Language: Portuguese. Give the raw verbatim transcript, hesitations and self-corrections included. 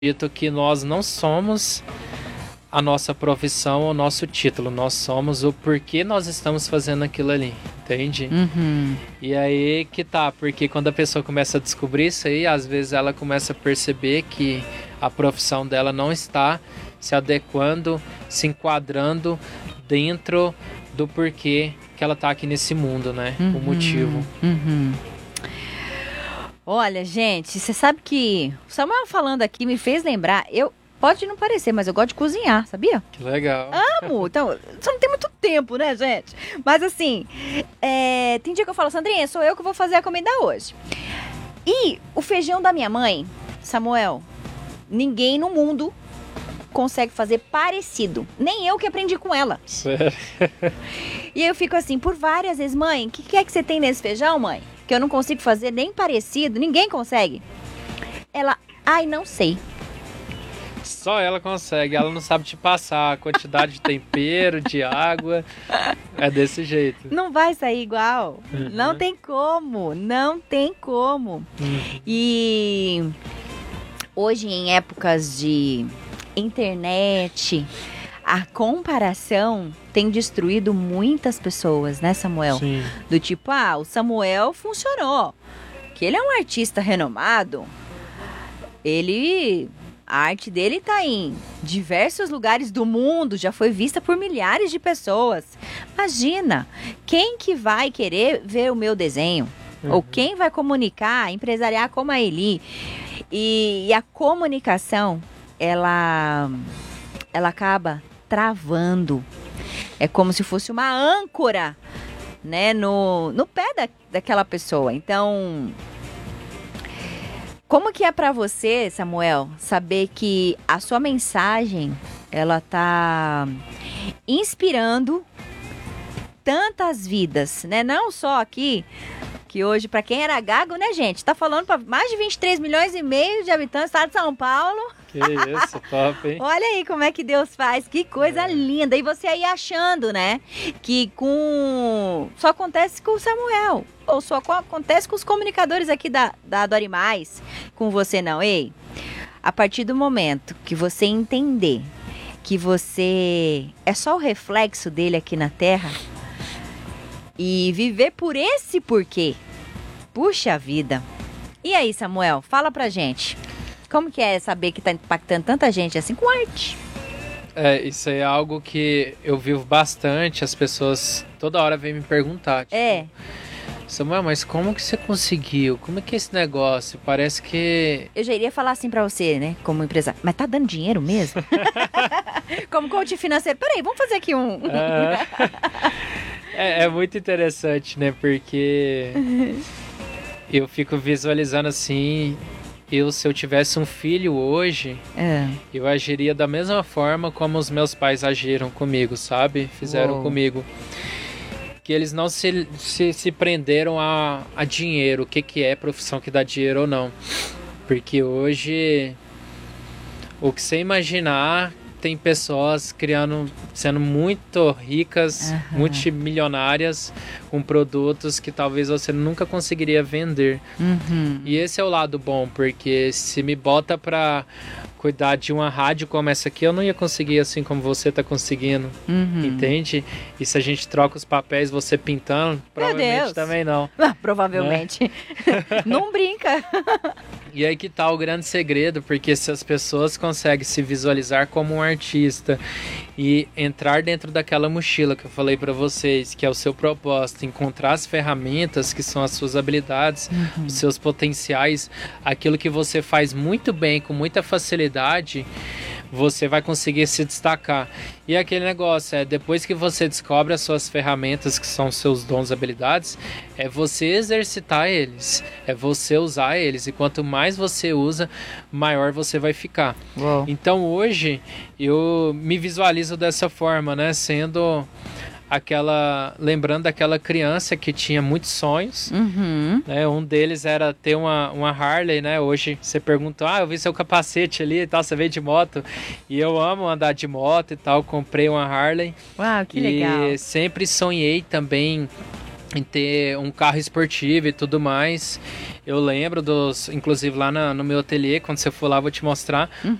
Dito que nós não somos a nossa profissão, o nosso título, nós somos o porquê nós estamos fazendo aquilo ali, entende? Uhum. E aí que tá, porque quando a pessoa começa a descobrir isso aí, às vezes ela começa a perceber que a profissão dela não está se adequando, se enquadrando dentro do porquê que ela tá aqui nesse mundo, né? Uhum. O motivo. Uhum. Olha, gente, você sabe que o Samuel falando aqui me fez lembrar, eu pode não parecer, mas eu gosto de cozinhar, sabia? Que legal. Amo! Então, só não tem muito tempo, né, gente? Mas assim, é, tem dia que eu falo, Sandrinha, sou eu que vou fazer a comida hoje. E o feijão da minha mãe, Samuel, ninguém no mundo consegue fazer parecido. Nem eu que aprendi com ela. Sério? E eu fico assim, por várias vezes, mãe, o que, que é que você tem nesse feijão, mãe? Que eu não consigo fazer nem parecido, ninguém consegue. Ela, ai, não sei. Só ela consegue, ela não sabe te passar a quantidade de tempero, de água, é desse jeito. Não vai sair igual, Uhum. Não tem como, não tem como. Uhum. E hoje em épocas de internet, a comparação tem destruído muitas pessoas, né, Samuel? Sim. Do tipo, ah, o Samuel funcionou, que ele é um artista renomado, ele... A arte dele está em diversos lugares do mundo, já foi vista por milhares de pessoas. Imagina, quem que vai querer ver o meu desenho? Uhum. Ou quem vai comunicar, empresariar como a Eli? E, e a comunicação, ela, ela acaba travando. É como se fosse uma âncora, né, no, no pé da, daquela pessoa. Então... Como que é para você, Samuel, saber que a sua mensagem, ela tá inspirando tantas vidas, né? Não só aqui, que hoje, para quem era gago, né, gente? Tá falando para mais de vinte e três milhões e meio de habitantes do estado de São Paulo. Que isso, top, hein? Olha aí como é que Deus faz, que coisa é. linda. E você aí achando, né, que com... só acontece com o Samuel. Ou só acontece com os comunicadores aqui da, da Adore Mais, com você não. Ei, a partir do momento que você entender que você é só o reflexo dele aqui na Terra e viver por esse porquê, puxa vida. E aí, Samuel, fala pra gente, como que é saber que tá impactando tanta gente assim com arte? É, isso aí é algo que eu vivo bastante, as pessoas toda hora vêm me perguntar. Tipo, é. Samuel, mas como que você conseguiu? Como é que é esse negócio? Parece que... Eu já iria falar assim pra você, né, como empresário. Mas tá dando dinheiro mesmo? Como coach financeiro. Peraí, vamos fazer aqui um... é, é, é muito interessante, né? Porque eu fico visualizando assim... Eu, se eu tivesse um filho hoje, é. eu agiria da mesma forma como os meus pais agiram comigo, sabe? Fizeram Uou. comigo. Que eles não se, se, se prenderam a, a dinheiro, o que, que é profissão que dá dinheiro ou não. Porque hoje, o que você imaginar, tem pessoas criando, sendo muito ricas, uhum. multimilionárias, com produtos que talvez você nunca conseguiria vender. Uhum. E esse é o lado bom, porque se me bota pra cuidar de uma rádio como essa aqui, eu não ia conseguir assim como você tá conseguindo, uhum. entende? E se a gente troca os papéis, você pintando, Meu provavelmente Deus. também não. Ah, provavelmente. Né? Não brinca. E aí que tá o grande segredo, porque se as pessoas conseguem se visualizar como um artista e entrar dentro daquela mochila que eu falei para vocês, que é o seu propósito, encontrar as ferramentas que são as suas habilidades, uhum. os seus potenciais, aquilo que você faz muito bem, com muita facilidade, você vai conseguir se destacar. E aquele negócio, é depois que você descobre as suas ferramentas, que são os seus dons e habilidades, é você exercitar eles, é você usar eles. E quanto mais você usa, maior você vai ficar. Uou. Então hoje, eu me visualizo dessa forma, né? Sendo... aquela, lembrando daquela criança que tinha muitos sonhos, uhum. né? Um deles era ter uma, uma Harley, né? Hoje você perguntou, ah, eu vi seu capacete ali e tal, você veio de moto, e eu amo andar de moto e tal, comprei uma Harley. Uau, que e legal. E sempre sonhei também em ter um carro esportivo e tudo mais. Eu lembro dos, inclusive lá na, no meu ateliê, quando você for lá, eu vou te mostrar, uhum.